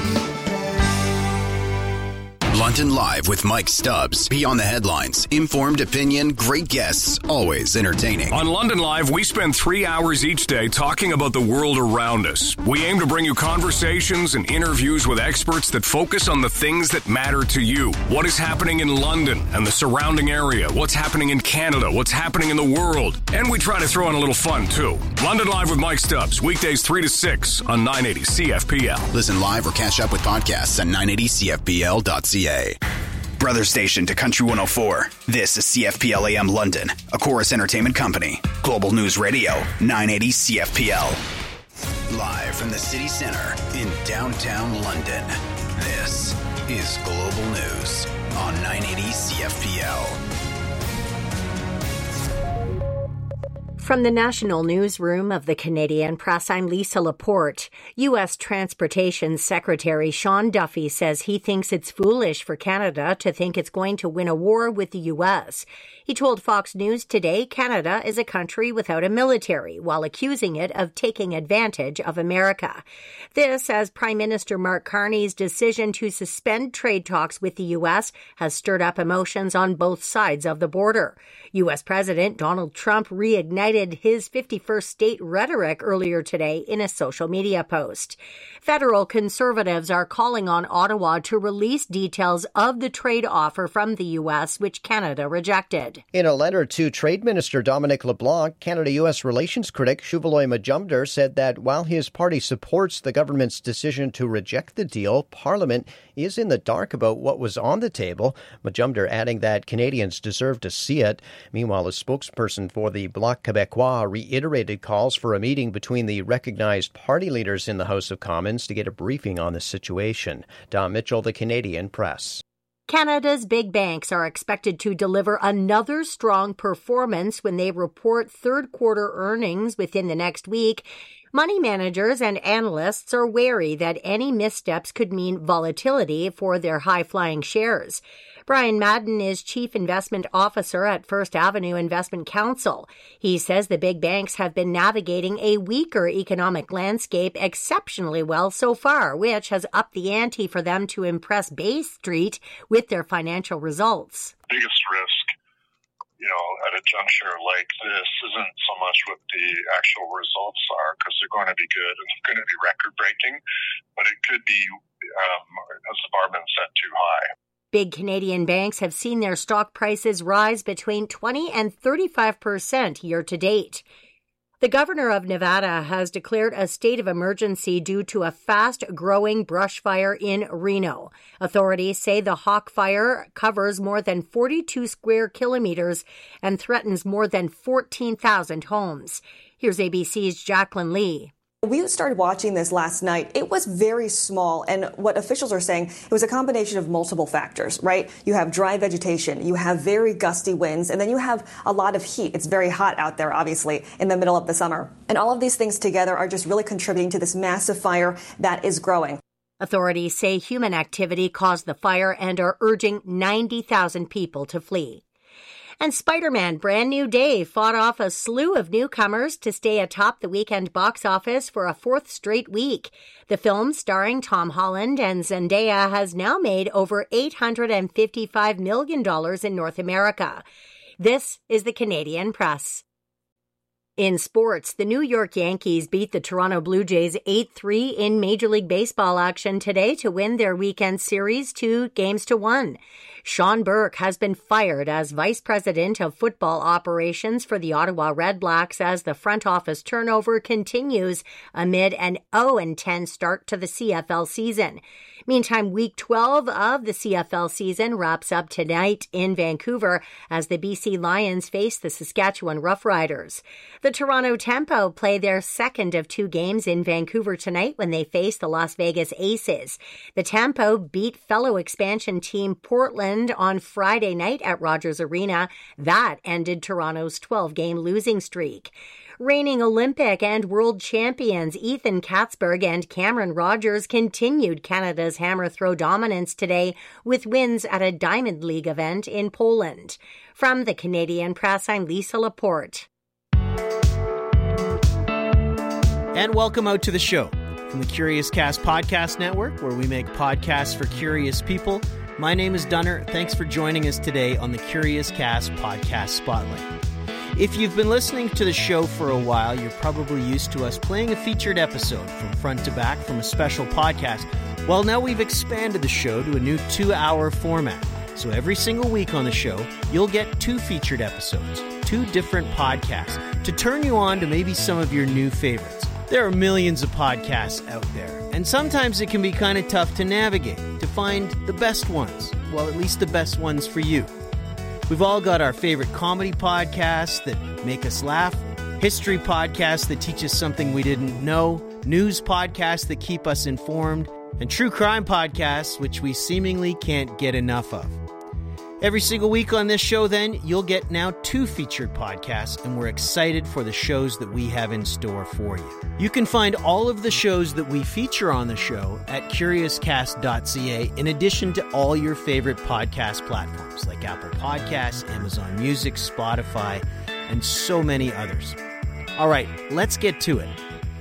London Live with Mike Stubbs. Beyond the headlines. Informed opinion, great guests, always entertaining. On London Live, we spend 3 hours each day talking about the world around us. We aim to bring you conversations and interviews with experts that focus on the things that matter to you. What is happening in London and the surrounding area? What's happening in Canada? What's happening in the world? And we try to throw in a little fun, too. London Live with Mike Stubbs, weekdays 3 to 6 on 980 CFPL. Listen live or catch up with podcasts at 980CFPL.ca. Brother station to Country 104. This is CFPL AM London, a Chorus Entertainment Company. Global News Radio, 980 CFPL. Live from the city center in downtown London. This is Global News on 980 CFPL. From the National Newsroom of the Canadian Press, I'm Lisa Laporte. U.S. Transportation Secretary Sean Duffy says he thinks it's foolish for Canada to think it's going to win a war with the U.S. He told Fox News today Canada is a country without a military, while accusing it of taking advantage of America. This as Prime Minister Mark Carney's decision to suspend trade talks with the U.S. has stirred up emotions on both sides of the border. U.S. President Donald Trump reignited his 51st state rhetoric earlier today in a social media post. Federal conservatives are calling on Ottawa to release details of the trade offer from the U.S., which Canada rejected. In a letter to Trade Minister Dominic LeBlanc, Canada-U.S. relations critic Shuvaloy Majumdar said that while his party supports the government's decision to reject the deal, Parliament is in the dark about what was on the table, Majumdar adding that Canadians deserve to see it. Meanwhile, a spokesperson for the Bloc Québécois reiterated calls for a meeting between the recognized party leaders in the House of Commons to get a briefing on the situation. Don Mitchell, The Canadian Press. Canada's big banks are expected to deliver another strong performance when they report third-quarter earnings within the next week. Money managers and analysts are wary that any missteps could mean volatility for their high-flying shares. Brian Madden is Chief Investment Officer at First Avenue Investment Council. He says the big banks have been navigating a weaker economic landscape exceptionally well so far, which has upped the ante for them to impress Bay Street with their financial results. Biggest risk, at a juncture like this isn't so much what the actual results are, because they're going to be good and they're going to be record-breaking, but it could be, has the bar been set too high? Big Canadian banks have seen their stock prices rise between 20 and 35% year to date. The governor of Nevada has declared a state of emergency due to a fast-growing brush fire in Reno. Authorities say the Hawk Fire covers more than 42 square kilometers and threatens more than 14,000 homes. Here's ABC's Jacqueline Lee. We started watching this last night. It was very small, and what officials are saying, it was a combination of multiple factors, right? You have dry vegetation, you have very gusty winds, and then you have a lot of heat. It's very hot out there, obviously, in the middle of the summer. And all of these things together are just really contributing to this massive fire that is growing. Authorities say human activity caused the fire and are urging 90,000 people to flee. And Spider-Man Brand New Day fought off a slew of newcomers to stay atop the weekend box office for a fourth straight week. The film, starring Tom Holland and Zendaya, has now made over $855 million in North America. This is the Canadian Press. In sports, the New York Yankees beat the Toronto Blue Jays 8-3 in Major League Baseball action today to win their weekend series 2-1. Sean Burke has been fired as Vice President of Football Operations for the Ottawa Redblacks as the front office turnover continues amid an 0-10 start to the CFL season. Meantime, Week 12 of the CFL season wraps up tonight in Vancouver as the BC Lions face the Saskatchewan Roughriders. The Toronto Tempo play their second of two games in Vancouver tonight when they face the Las Vegas Aces. The Tempo beat fellow expansion team Portland on Friday night at Rogers Arena. That ended Toronto's 12-game losing streak. Reigning Olympic and world champions Ethan Katzberg and Cameron Rogers continued Canada's hammer throw dominance today with wins at a Diamond League event in Poland. From the Canadian Press, I'm Lisa Laporte. And welcome out to the show. From the Curious Cast Podcast Network, where we make podcasts for curious people, my name is Dunner. Thanks for joining us today on the Curious Cast Podcast Spotlight. If you've been listening to the show for a while, you're probably used to us playing a featured episode from front to back from a special podcast. Well, now we've expanded the show to a new 2-hour format. So every single week on the show, you'll get 2 featured episodes, 2 different podcasts, to turn you on to maybe some of your new favorites. There are millions of podcasts out there, and sometimes it can be kind of tough to navigate, to find the best ones. Well, at least the best ones for you. We've all got our favorite comedy podcasts that make us laugh, history podcasts that teach us something we didn't know, news podcasts that keep us informed, and true crime podcasts which we seemingly can't get enough of. Every single week on this show, then, you'll get now 2 featured podcasts, and we're excited for the shows that we have in store for you. You can find all of the shows that we feature on the show at CuriousCast.ca, in addition to all your favorite podcast platforms like Apple Podcasts, Amazon Music, Spotify, and so many others. All right, let's get to it.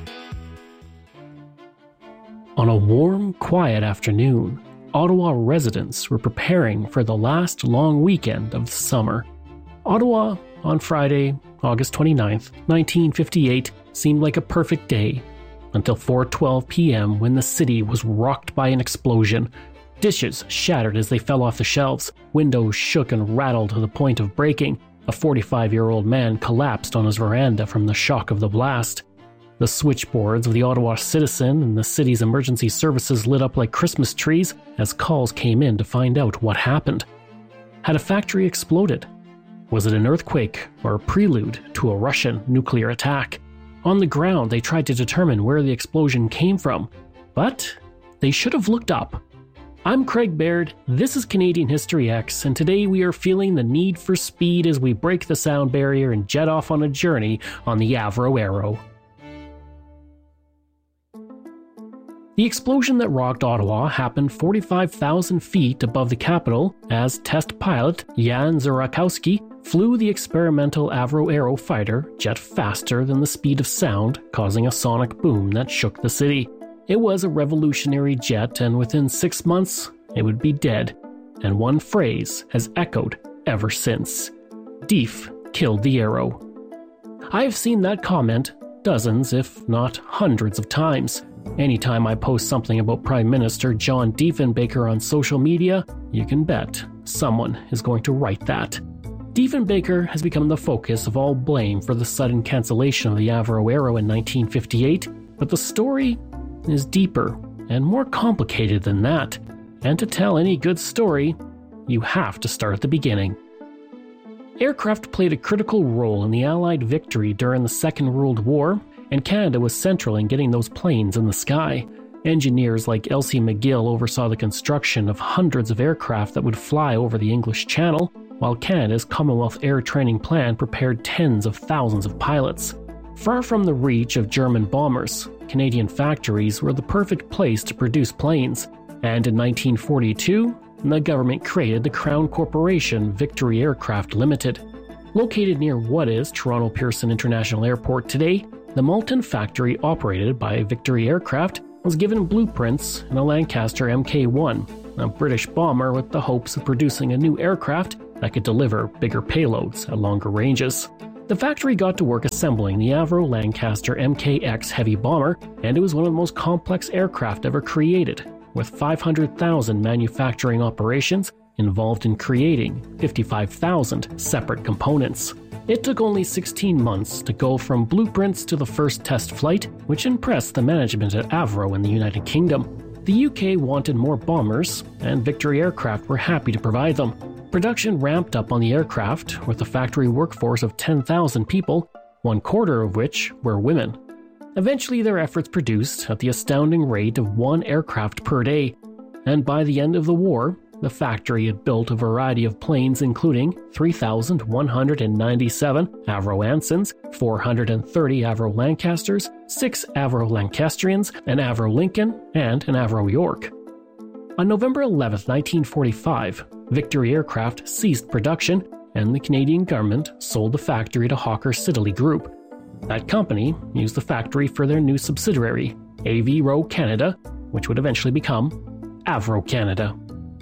On a warm, quiet afternoon, Ottawa residents were preparing for the last long weekend of the summer. Ottawa, on Friday, August 29th, 1958, seemed like a perfect day, until 4:12 p.m. when the city was rocked by an explosion. Dishes shattered as they fell off the shelves, windows shook and rattled to the point of breaking. A 45-year-old man collapsed on his veranda from the shock of the blast. The switchboards of the Ottawa Citizen and the city's emergency services lit up like Christmas trees as calls came in to find out what happened. Had a factory exploded? Was it an earthquake or a prelude to a Russian nuclear attack? On the ground, they tried to determine where the explosion came from, but they should have looked up. I'm Craig Baird, this is Canadian History X, and today we are feeling the need for speed as we break the sound barrier and jet off on a journey on the Avro Arrow. The explosion that rocked Ottawa happened 45,000 feet above the capital as test pilot Jan Zurakowski flew the experimental Avro Arrow fighter jet faster than the speed of sound, causing a sonic boom that shook the city. It was a revolutionary jet, and within 6 months, it would be dead. And one phrase has echoed ever since. Dief killed the Arrow. I have seen that comment dozens, if not hundreds of times. Anytime I post something about Prime Minister John Diefenbaker on social media, you can bet someone is going to write that. Diefenbaker has become the focus of all blame for the sudden cancellation of the Avro Arrow in 1958, but the story is deeper and more complicated than that. And to tell any good story, you have to start at the beginning. Aircraft played a critical role in the Allied victory during the Second World War, and Canada was central in getting those planes in the sky. Engineers like Elsie McGill oversaw the construction of hundreds of aircraft that would fly over the English Channel, while Canada's Commonwealth Air Training Plan prepared tens of thousands of pilots. Far from the reach of German bombers, Canadian factories were the perfect place to produce planes, and in 1942, the government created the Crown Corporation Victory Aircraft Limited. Located near what is Toronto Pearson International Airport today, the Malton factory, operated by Victory Aircraft, was given blueprints in a Lancaster Mk1, a British bomber with the hopes of producing a new aircraft that could deliver bigger payloads at longer ranges. The factory got to work assembling the Avro Lancaster MKX heavy bomber, and it was one of the most complex aircraft ever created, with 500,000 manufacturing operations involved in creating 55,000 separate components. It took only 16 months to go from blueprints to the first test flight, which impressed the management at Avro in the United Kingdom. The UK wanted more bombers, and Victory Aircraft were happy to provide them. Production ramped up on the aircraft, with a factory workforce of 10,000 people, 1/4 of which were women. Eventually, their efforts produced at the astounding rate of 1 aircraft per day, and by the end of the war, the factory had built a variety of planes including 3,197 Avro Ansons, 430 Avro Lancasters, 6 Avro Lancastrians, an Avro Lincoln, and an Avro York. On November 11, 1945, Victory Aircraft ceased production, and the Canadian government sold the factory to Hawker Siddeley Group. That company used the factory for their new subsidiary, Avro Canada, which would eventually become Avro Canada.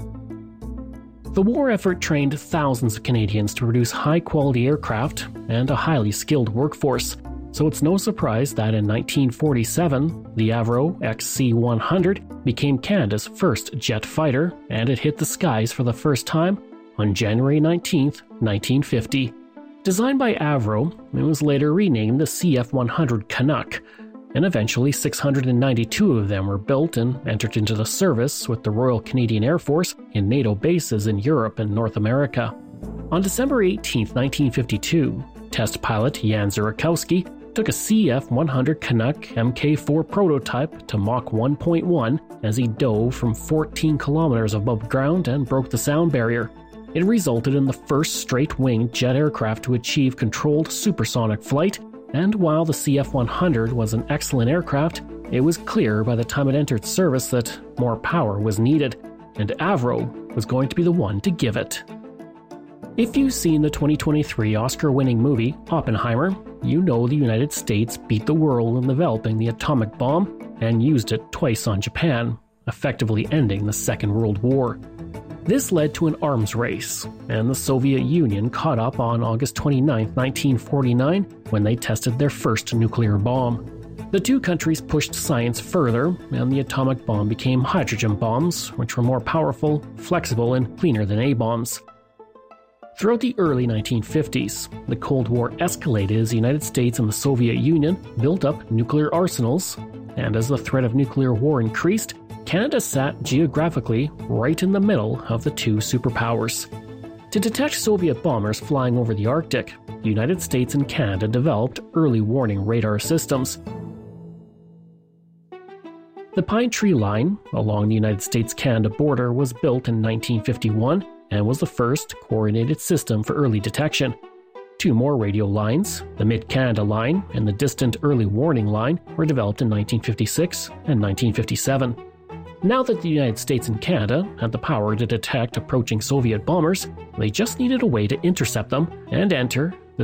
The war effort trained thousands of Canadians to produce high-quality aircraft and a highly skilled workforce, so it's no surprise that in 1947, the Avro XC-100 became Canada's first jet fighter, and it hit the skies for the first time on January 19, 1950. Designed by Avro, it was later renamed the CF-100 Canuck, and eventually 692 of them were built and entered into the service with the Royal Canadian Air Force in NATO bases in Europe and North America. On December 18, 1952, test pilot Jan Zurakowski took a CF-100 Canuck Mk4 prototype to Mach 1.1 as he dove from 14 kilometers above ground and broke the sound barrier. It resulted in the first straight-winged jet aircraft to achieve controlled supersonic flight, and while the CF-100 was an excellent aircraft, it was clear by the time it entered service that more power was needed, and Avro was going to be the one to give it. If you've seen the 2023 Oscar-winning movie Oppenheimer, you know the United States beat the world in developing the atomic bomb and used it twice on Japan, effectively ending the Second World War. This led to an arms race, and the Soviet Union caught up on August 29, 1949, when they tested their first nuclear bomb. The two countries pushed science further, and the atomic bomb became hydrogen bombs, which were more powerful, flexible, and cleaner than A-bombs. Throughout the early 1950s, the Cold War escalated as the United States and the Soviet Union built up nuclear arsenals, and as the threat of nuclear war increased, Canada sat geographically right in the middle of the two superpowers. To detect Soviet bombers flying over the Arctic, the United States and Canada developed early warning radar systems. The Pine Tree Line along the United States-Canada border was built in 1951 and was the first coordinated system for early detection. Two more radio lines, the Mid-Canada line and the Distant Early Warning line, were developed in 1956 and 1957. Now that the United States and Canada had the power to detect approaching Soviet bombers, they just needed a way to intercept them and enter the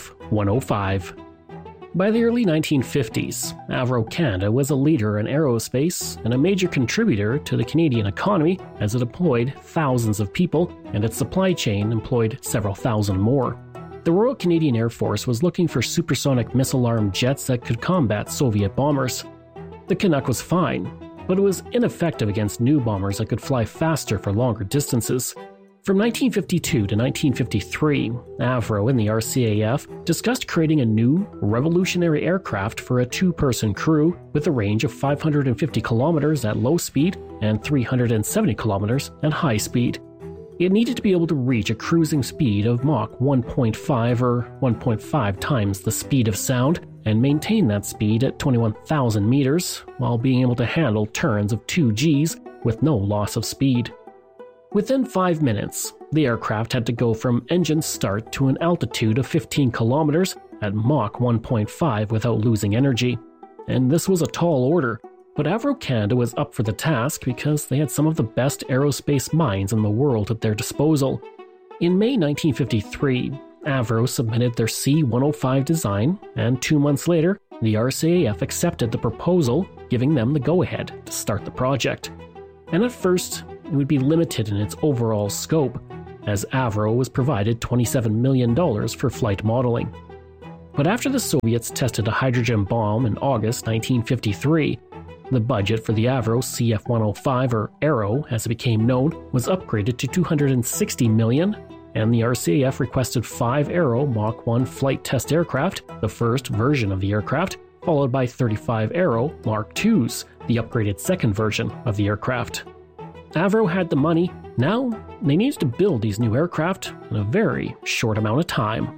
CF-105. By the early 1950s, Avro Canada was a leader in aerospace and a major contributor to the Canadian economy as it employed thousands of people, and its supply chain employed several thousand more. The Royal Canadian Air Force was looking for supersonic missile-armed jets that could combat Soviet bombers. The Canuck was fine, but it was ineffective against new bombers that could fly faster for longer distances. From 1952 to 1953, Avro and the RCAF discussed creating a new, revolutionary aircraft for a two-person crew with a range of 550 kilometers at low speed and 370 kilometers at high speed. It needed to be able to reach a cruising speed of Mach 1.5 or 1.5 times the speed of sound and maintain that speed at 21,000 meters while being able to handle turns of 2 Gs with no loss of speed. Within 5 minutes, the aircraft had to go from engine start to an altitude of 15 kilometers at Mach 1.5 without losing energy. And this was a tall order, but Avro Canada was up for the task because they had some of the best aerospace minds in the world at their disposal. In May 1953, Avro submitted their C-105 design, and 2 months later, the RCAF accepted the proposal, giving them the go-ahead to start the project. And at first, it would be limited in its overall scope, as Avro was provided $27 million for flight modeling. But after the Soviets tested a hydrogen bomb in August 1953, the budget for the Avro CF-105, or Arrow as it became known, was upgraded to $260 million, and the RCAF requested 5 Arrow Mach 1 flight test aircraft, the first version of the aircraft, followed by 35 Arrow Mark IIs, the upgraded second version of the aircraft. Avro had the money. Now they needed to build these new aircraft in a very short amount of time.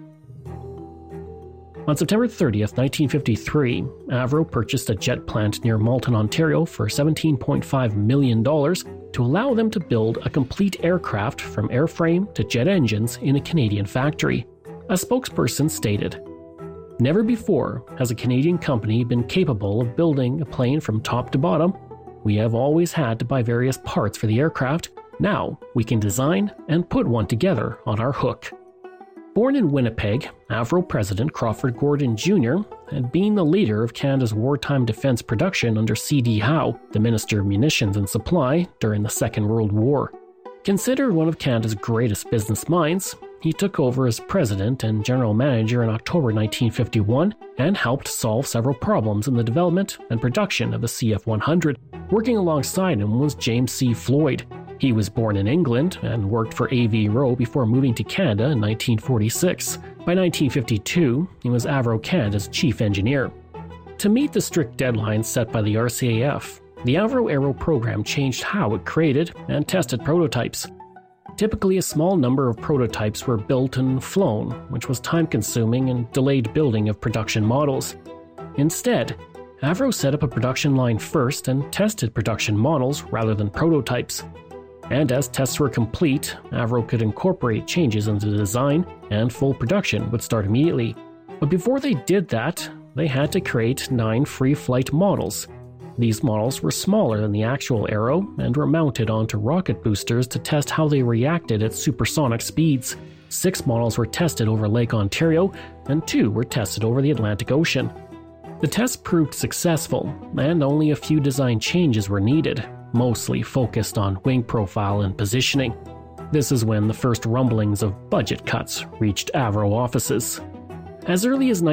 On September 30th, 1953, Avro purchased a jet plant near Malton, Ontario for $17.5 million to allow them to build a complete aircraft from airframe to jet engines in a Canadian factory. A spokesperson stated, "Never before has a Canadian company been capable of building a plane from top to bottom. We have always had to buy various parts for the aircraft. Now we can design and put one together on our hook." Born in Winnipeg, Avro President Crawford Gordon Jr. had been the leader of Canada's wartime defense production under C.D. Howe, the Minister of Munitions and Supply, during the Second World War. Considered one of Canada's greatest business minds, he took over as president and general manager in October 1951 and helped solve several problems in the development and production of the CF-100. Working alongside him was James C. Floyd. He was born in England and worked for A.V. Rowe before moving to Canada in 1946. By 1952, he was Avro Canada's chief engineer. To meet the strict deadlines set by the RCAF, the Avro Aero program changed how it created and tested prototypes. Typically, a small number of prototypes were built and flown, which was time-consuming and delayed building of production models. Instead, Avro set up a production line first and tested production models rather than prototypes. And as tests were complete, Avro could incorporate changes into the design, and full production would start immediately. But before they did that, they had to create 9 free flight models. These models were smaller than the actual Arrow and were mounted onto rocket boosters to test how they reacted at supersonic speeds. 6 models were tested over Lake Ontario, and 2 were tested over the Atlantic Ocean. The tests proved successful, and only a few design changes were needed, mostly focused on wing profile and positioning. This is when the first rumblings of budget cuts reached Avro offices. As early as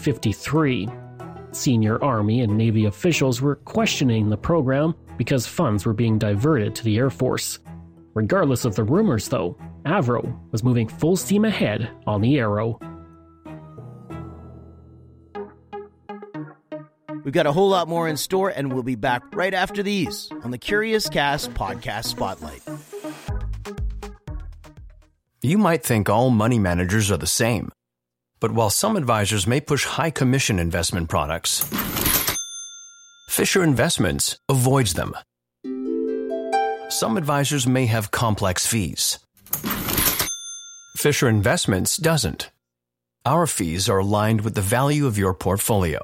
1953, senior Army and Navy officials were questioning the program because funds were being diverted to the Air Force. Regardless of the rumors, though, Avro was moving full steam ahead on the Arrow. We've got a whole lot more in store, and we'll be back right after these on the Curious Cast Podcast Spotlight. You might think all money managers are the same. But while some advisors may push high commission investment products, Fisher Investments avoids them. Some advisors may have complex fees. Fisher Investments doesn't. our fees are aligned with the value of your portfolio.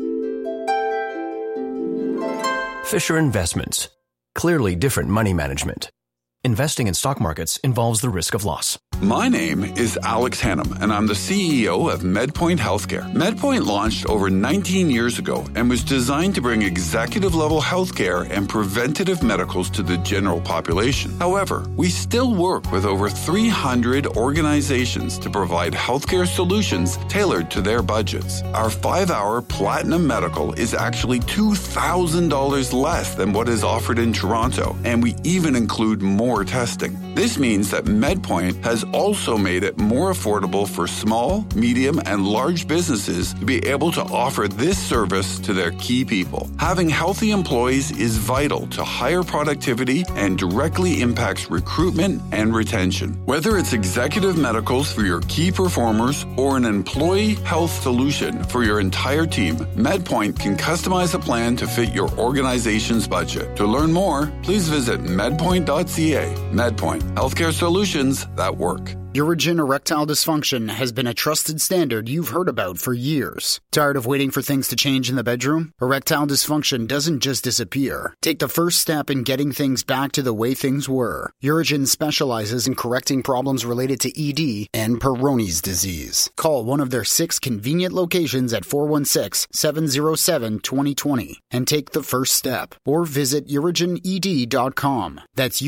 Fisher Investments. Clearly different money management. Investing in stock markets involves the risk of loss. My name is Alex Hannum, and I'm the CEO of MedPoint Healthcare. MedPoint launched over 19 years ago and was designed to bring executive-level healthcare and preventative medicals to the general population. However, we still work with over 300 organizations to provide healthcare solutions tailored to their budgets. Our 5-hour Platinum Medical is actually $2,000 less than what is offered in Toronto, and we even include more testing. This means that MedPoint has also made it more affordable for small, medium, and large businesses to be able to offer this service to their key people. Having healthy employees is vital to higher productivity and directly impacts recruitment and retention. Whether it's executive medicals for your key performers or an employee health solution for your entire team, MedPoint can customize a plan to fit your organization's budget. To learn more, please visit medpoint.ca. MedPoint, healthcare solutions that work. Urigen erectile dysfunction has been a trusted standard you've heard about for years. Tired of waiting for things to change in the bedroom? Erectile dysfunction doesn't just disappear. Take the first step in getting things back to the way things were. Urigen specializes in correcting problems related to ED and Peyronie's disease. Call one of their 6 convenient locations at 416-707-2020 and take the first step. Or visit urigened.com. That's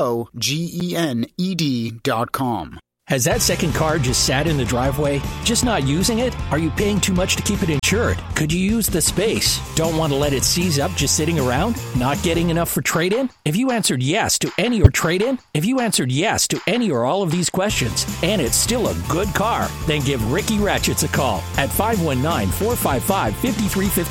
UROGENED.com. Has that second car just sat in the driveway? Just not using it? Are you paying too much to keep it insured? Could you use the space? Don't want to let it seize up just sitting around? Not getting enough for trade-in? If you answered yes to any or trade-in, if you answered yes to any or all of these questions, and it's still a good car, then give Ricky Ratchets a call at 519-455-5355.